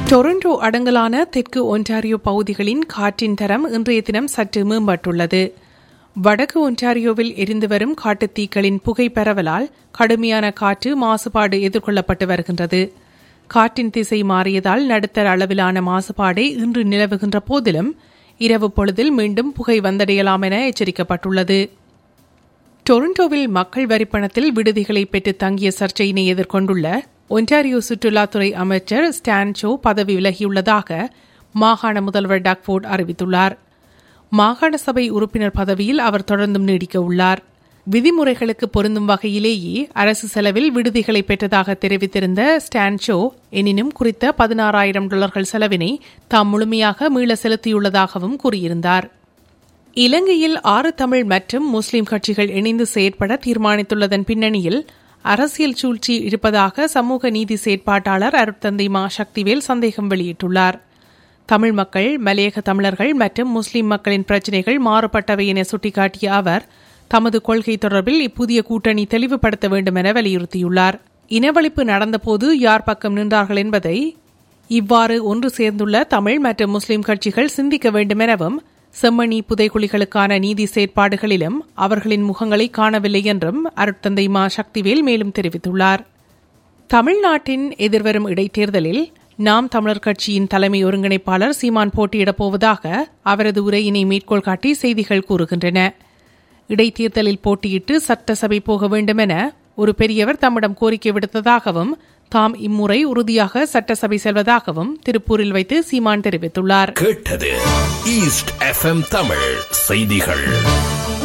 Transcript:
Toronto அடங்கலான தெற்கு Ontario பகுதிகளின் காற்றின் தரம் இன்றைய தினம் சற்று மேம்பட்டுள்ளது. வடக்கு ஒன்டாரியோவில் எரிந்து வரும் காட்டுத்தீக்களின் புகை பரவலால் கடுமையான காற்று மாசுபாடு எதிர்கொள்ளப்பட்டு வருகின்றது. காற்றின் திசை மாறியதால் நடுத்தர அளவிலான மாசுபாடே இன்று நிலவுகின்ற போதிலும் இரவு பொழுதில் மீண்டும் புகை வந்தடையலாம் என எச்சரிக்கப்பட்டுள்ளது. டொரண்டோவில் மக்கள் வரிப்பணத்தில் விடுதிகளை பெற்று தங்கிய சர்ச்சையினை எதிர்கொண்டுள்ள ஒன்டாரியோ சுற்றுலாத்துறை அமைச்சர் ஸ்டான் சோ பதவி விலகியுள்ளதாக மாகாண முதல்வர் டக் ஃபோர்ட் அறிவித்துள்ளார். மாகாண சபை உறுப்பினர் பதவியில் அவர் தொடர்ந்தும் நீடிக்க உள்ளார். விதிமுறைகளுக்கு பொருந்தும் வகையிலேயே அரசு செலவில் விடுதிகளை பெற்றதாக தெரிவித்திருந்த ஸ்டான் சோ எனினும் குறித்த $16,000 செலவினை தாம் முழுமையாக மீள செலுத்தியுள்ளதாகவும் கூறியிருந்தார். இலங்கையில் 6 தமிழ் மற்றும் முஸ்லிம் கட்சிகள் இணைந்து செயற்பட தீர்மானித்துள்ளதன் பின்னணியில் அரசியல் சூழ்ச்சி இருப்பதாக சமூக நீதி செயற்பாட்டாளர் அருட்தந்தை மா சக்திவேல் சந்தேகம் வெளியிட்டுள்ளார். தமிழ் மக்கள், மலையக தமிழர்கள் மற்றும் முஸ்லிம் மக்களின் பிரச்சினைகள் மாறுபட்டவை என சுட்டிக்காட்டிய அவர் தமது கொள்கை தொடர்பில் இப்புதிய கூட்டணி தெளிவுபடுத்த வேண்டும் என வலியுறுத்தியுள்ளார். இனவழிப்பு நடந்தபோது யார் பக்கம் நின்றார்கள் என்பதை இவ்வாறு ஒன்று சேர்ந்துள்ள தமிழ் மற்றும் முஸ்லிம் கட்சிகள் சிந்திக்க வேண்டும் எனவும், செம்மணி புதைக்குழிகளுக்கான நீதி செயற்பாடுகளிலும் அவர்களின் முகங்களை காணவில்லை என்றும் அருட்தந்தை மா சக்திவேல் மேலும் தெரிவித்துள்ளார். தமிழ்நாட்டின் எதிர்வரும் இடைத்தேர்தலில் நாம் தமிழர் கட்சியின் தலைமை ஒருங்கிணைப்பாளர் சீமான் போட்டியிடப் போவதாக அவரது உரையினை மேற்கோள் காட்டி செய்திகள் கூறுகின்றன. இடைத்தேர்தலில் போட்டியிட்டு சட்டசபை போக வேண்டும் என ஒரு பெரியவர் தம்மிடம் கோரிக்கை விடுத்ததாகவும், தாம் இம்முறை உறுதியாக சட்டசபை செல்வதாகவும் திருப்பூரில் வைத்து சீமான் தெரிவித்துள்ளார். கேட்டது ஈஸ்ட் எஃப்எம் தமிழ் செய்திகள்.